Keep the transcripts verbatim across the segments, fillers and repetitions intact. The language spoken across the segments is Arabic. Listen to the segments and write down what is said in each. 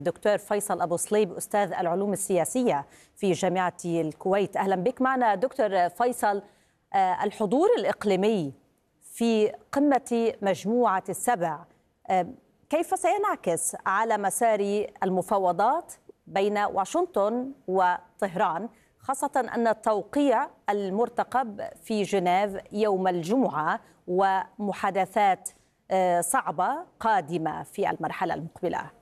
دكتور فيصل أبو صليب، أستاذ العلوم السياسية في جامعة الكويت. أهلا بك معنا دكتور فيصل. الحضور الإقليمي في قمة مجموعة السبع كيف سينعكس على مسار المفاوضات بين واشنطن وطهران، خاصة أن التوقيع المرتقب في جنيف يوم الجمعة ومحادثات صعبة قادمة في المرحلة المقبلة؟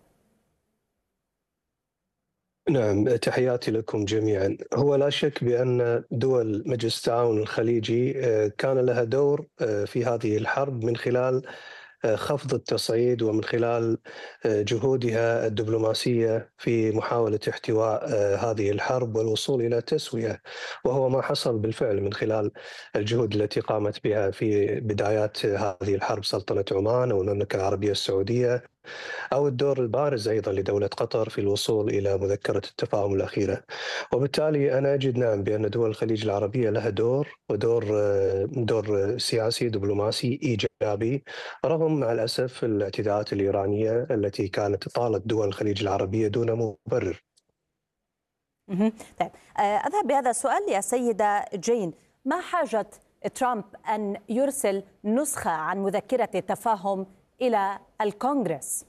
نعم، تحياتي لكم جميعا. هو لا شك بأن دول مجلس التعاون الخليجي كان لها دور في هذه الحرب من خلال خفض التصعيد ومن خلال جهودها الدبلوماسية في محاولة احتواء هذه الحرب والوصول إلى تسوية، وهو ما حصل بالفعل من خلال الجهود التي قامت بها في بدايات هذه الحرب سلطنة عمان أو المملكة العربية السعودية، أو الدور البارز أيضا لدولة قطر في الوصول إلى مذكرة التفاهم الأخيرة. وبالتالي أنا أجد نعم بأن دول الخليج العربية لها دور ودور دور سياسي دبلوماسي إيجابي، رغم مع الأسف الاعتداءات الإيرانية التي كانت طالت دول الخليج العربية دون مبرر. طيب، أذهب بهذا السؤال يا سيدة جين. ما حاجة ترامب أن يرسل نسخة عن مذكرة التفاهم إلى الكونغرس؟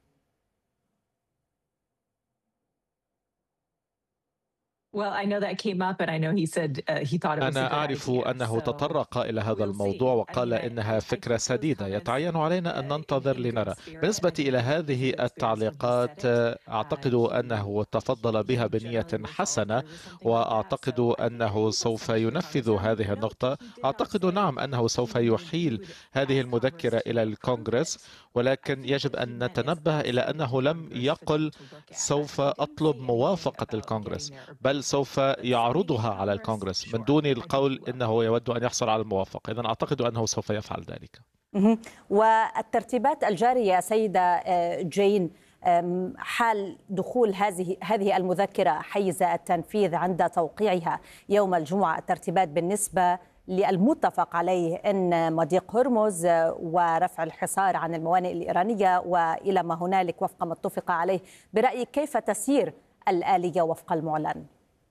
أنا أعرف أنه تطرق إلى هذا الموضوع وقال إنها فكرة سديدة، يتعين علينا أن ننتظر لنرى. بالنسبة إلى هذه التعليقات أعتقد أنه تفضل بها بنية حسنة، وأعتقد أنه سوف ينفذ هذه النقطة. أعتقد نعم أنه سوف يحيل هذه المذكرة إلى الكونغرس، ولكن يجب أن نتنبه إلى أنه لم يقل سوف أطلب موافقة الكونغرس، بل سوف يعرضها على الكونغرس من دون القول إنه يود أن يحصل على الموافقة. إذن أعتقد أنه سوف يفعل ذلك. والترتيبات الجارية سيدة جين حال دخول هذه هذه المذكرة حيز التنفيذ عند توقيعها يوم الجمعة، الترتيبات بالنسبة للمتفق عليه أن مضيق هرمز ورفع الحصار عن الموانئ الإيرانية وإلى ما هنالك وفق ما اتفق عليه، برأيك كيف تسير الآلية وفق المعلن؟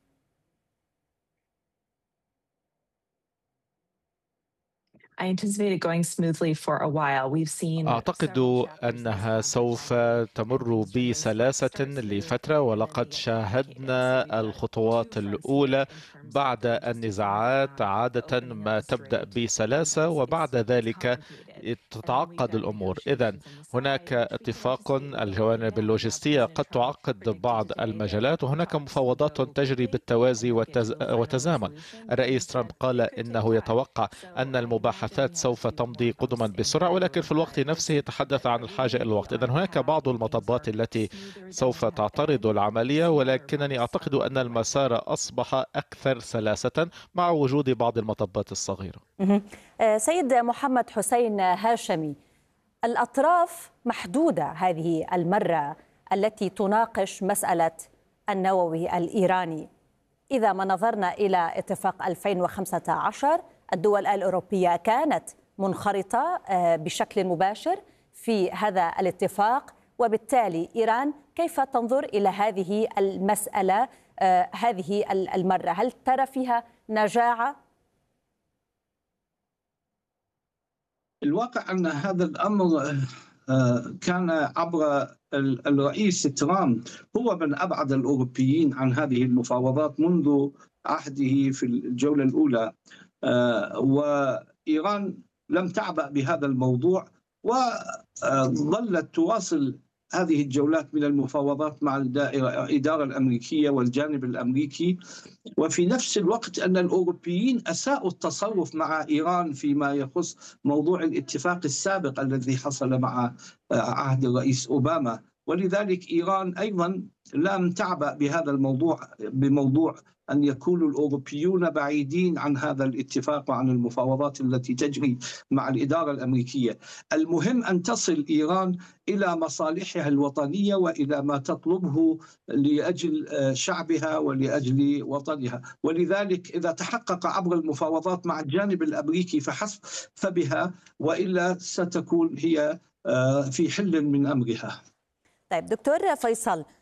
أعتقد أنها سوف تمر بسلاسة لفترة، ولقد شاهدنا الخطوات الأولى. بعد النزاعات عادة ما تبدأ بسلاسة وبعد ذلك تتعقد الأمور. إذن هناك اتفاق، الجوانب اللوجستية قد تعقد بعض المجالات، وهناك مفاوضات تجري بالتوازي والتزامن. الرئيس ترامب قال إنه يتوقع أن المباحثات سوف تمضي قدما بسرعة، ولكن في الوقت نفسه يتحدث عن الحاجة إلى الوقت. إذن هناك بعض المطبات التي سوف تعترض العملية، ولكنني أعتقد أن المسار أصبح أكثر سلاسة مع وجود بعض المطبات الصغيرة. سيد محمد حسين هاشمي، الأطراف محدودة هذه المرة التي تناقش مسألة النووي الإيراني. إذا ما نظرنا إلى اتفاق ألفين وخمسة عشر، الدول الأوروبية كانت منخرطة بشكل مباشر في هذا الاتفاق، وبالتالي إيران كيف تنظر إلى هذه المسألة هذه المرة؟ هل ترى فيها نجاعة؟ الواقع أن هذا الأمر كان عبر الرئيس ترامب، هو من أبعد الأوروبيين عن هذه المفاوضات منذ عهده في الجولة الأولى، وإيران لم تعبأ بهذا الموضوع وظلت تواصل هذه الجولات من المفاوضات مع الإدارة الأمريكية والجانب الأمريكي. وفي نفس الوقت أن الأوروبيين أساءوا التصرف مع إيران فيما يخص موضوع الاتفاق السابق الذي حصل مع عهد الرئيس أوباما، ولذلك إيران أيضا لم تعبأ بهذا الموضوع بموضوع أن يكون الأوروبيون بعيدين عن هذا الاتفاق وعن المفاوضات التي تجري مع الإدارة الأمريكية. المهم أن تصل إيران إلى مصالحها الوطنية وإلى ما تطلبه لأجل شعبها ولأجل وطنها، ولذلك إذا تحقق عبر المفاوضات مع الجانب الأمريكي فحسب فبها، وإلا ستكون هي في حل من أمرها. طيب دكتور فيصل،